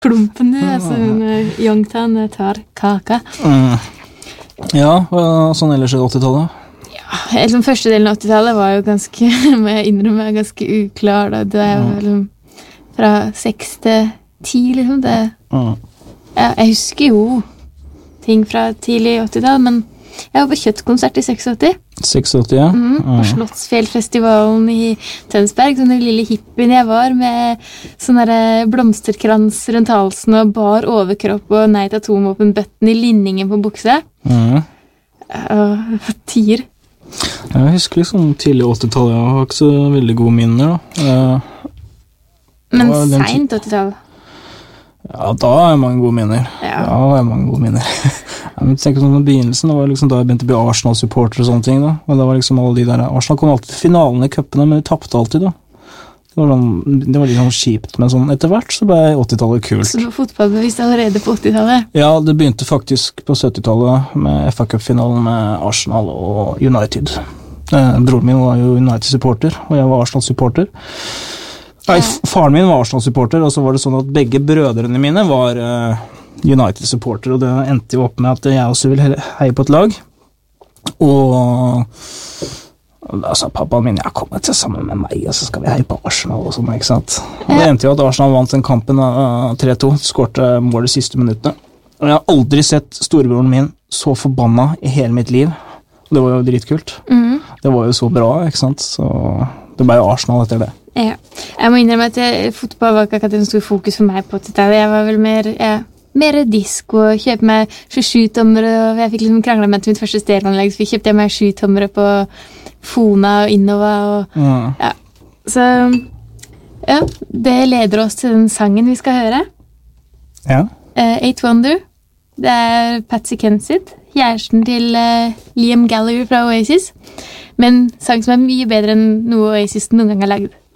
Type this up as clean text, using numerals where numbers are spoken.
klumpen du, altså Youngtown tar kaka. Ja, sånn ellers i 80-tallet. Liksom første delen av 80-tallet var jo ganske, må jeg innrømme, ganske uklar. Da. Det jo liksom fra 6 til 10, liksom. Jeg husker jo ting fra tidlig 80-tall, men jeg var på kjøttkonsert i 86. 86, ja. På Slottsfjellfestivalen i Tønsberg, sånn den lille hippien jeg var, med sånn der blomsterkrans rundt halsen og bar overkropp og nei til atomvåpen-bøtten i linningen på buksa. Tier. Jeg husker liksom tidlig 80-tallet, jeg har ikke så veldig gode minner da. Men sent 80-tallet? Ja, da har jeg mange gode minner. Men tenk sånn på begynnelsen, det var liksom da jeg begynte å bli Arsenal-supporter og sånne ting da. Og det var liksom alle de der, Arsenal kom alltid til finalen i cupene, men de tappte alltid da. Det var litt sånn kjipt, men sånn etter hvert så ble 80-tallet kult. Så du var fotballbevisst allerede på 80-tallet? Ja, det begynte faktisk på 70-tallet med FA Cup-finalen med Arsenal og United. Broren min var jo United-supporter, og jeg var Arsenal-supporter. Nei, faren min var Arsenal-supporter, og så var det sånn at begge brødrene mine var United-supporter, og det endte jo opp med at jeg også ville heie på et lag. Og da sa pappaen min, jeg kommer til sammen med meg, og så skal vi heie på Arsenal og sånn, ikke sant? Og det endte jo at Arsenal vant den kampen 3-2, skårte mål de siste minuttene. Og jeg har aldri sett storebroren min så forbanna i hele mitt liv. Det var jo dritkult. Det var jo så bra, ikke sant? Så det ble jo Arsenal etter det. Ja, jeg må innrømme at fotball var ikke akkurat en stor fokus for meg på 80-tallet. Jeg var vel mer disco, kjøpe meg 27-tommere, og jeg fikk liksom kranglet med til mitt første stereoanlegg, så vi kjøpte meg 7-tommere på Fona og Innova, og så det leder oss til den sangen vi skal høre. Eight Wonder, det Patsy Kensit, kjæresten til Liam Gallagher fra Oasis, men sang som mye bedre enn noe Oasis noen gang har laget.